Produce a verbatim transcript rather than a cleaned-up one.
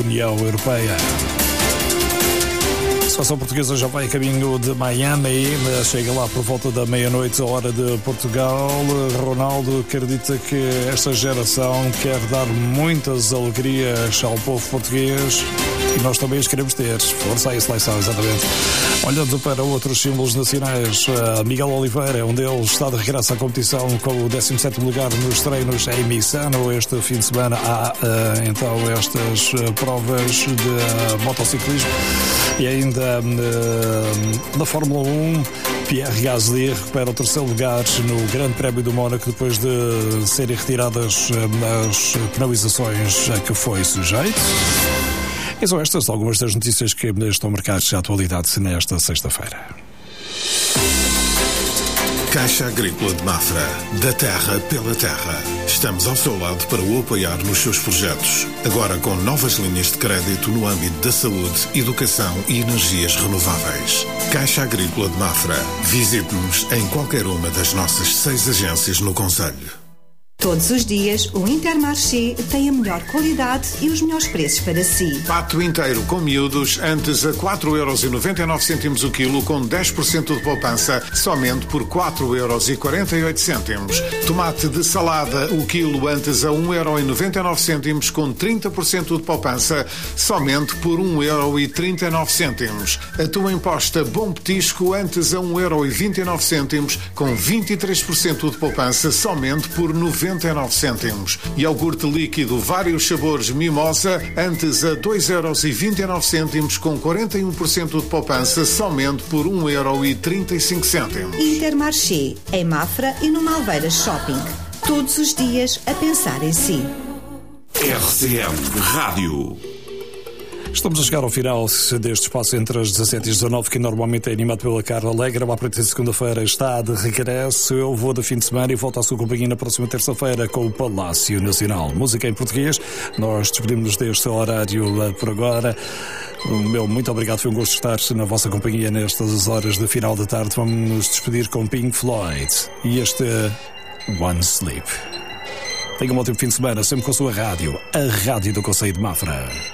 União Europeia. A seleção portuguesa já vai a caminho de Miami, chega lá por volta da meia-noite, a hora de Portugal. Ronaldo acredita que esta geração quer dar muitas alegrias ao povo português e nós também as queremos ter. Força aí a seleção, exatamente. Olhando para outros símbolos nacionais, Miguel Oliveira é um deles, está de regresso à competição com o décimo sétimo lugar nos treinos em Misano. Este fim de semana há então estas provas de motociclismo. E ainda uh, na Fórmula um, Pierre Gasly recupera o terceiro lugar no Grande Prémio do Mónaco depois de serem retiradas uh, as penalizações a que foi sujeito. E são estas algumas das notícias que estão marcadas de atualidade nesta sexta-feira. Caixa Agrícola de Mafra. Da terra pela terra. Estamos ao seu lado para o apoiar nos seus projetos. Agora com novas linhas de crédito no âmbito da saúde, educação e energias renováveis. Caixa Agrícola de Mafra. Visite-nos em qualquer uma das nossas seis agências no concelho. Todos os dias, o Intermarché tem a melhor qualidade e os melhores preços para si. Pato inteiro com miúdos, antes a quatro euros e noventa e nove cêntimos o quilo, com dez por cento de poupança, somente por quatro euros e quarenta e oito cêntimos. Tomate de salada, o quilo, antes a um euro e noventa e nove cêntimos, com trinta por cento de poupança, somente por um euro e trinta e nove cêntimos. Atum em posta Bom Petisco, antes a um euro e vinte e nove cêntimos, com vinte e três por cento de poupança, somente por noventa e nove cêntimos. Iogurte líquido vários sabores Mimosa, antes a dois euros e vinte e nove cêntimos, com quarenta e um por cento de poupança, somente por um euro e trinta e cinco cêntimos. Intermarché, em Mafra e no Malveiras Shopping. Todos os dias a pensar em si. R C M Rádio. Estamos a chegar ao final deste espaço entre as dezassete e as dezanove, que normalmente é animado pela Carla Alegre. A partir de segunda-feira está de regresso. Eu vou de fim de semana e volto à sua companhia na próxima terça-feira com o Palácio Nacional. Música em português. Nós despedimos-nos deste horário por agora. O meu muito obrigado, foi um gosto estar na vossa companhia nestas horas de final da tarde. Vamos nos despedir com Pink Floyd e este One Sleep. Tenha um ótimo fim de semana, sempre com a sua rádio, a Rádio do Concelho de Mafra.